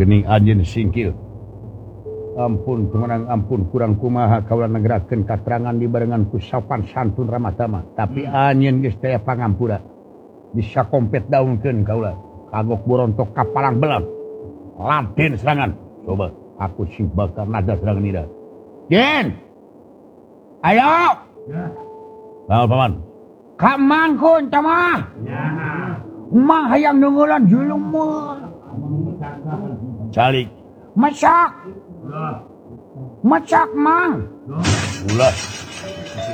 gening anjeun singkil. Ampun kumanang ampun kurang kumaha kaula negerakeun katerangan dibarengan ku sopan santun ramah tamah tapi anjeun geus daya pangampura bisa kompet daunkeun kaula kagok borontok kapalang belam laden serangan coba aku sing bakar nada serangan ida Jen ayo ya paman ka mangkun tamah ya mah hayang nunggulan julung mu calik masak mang ulah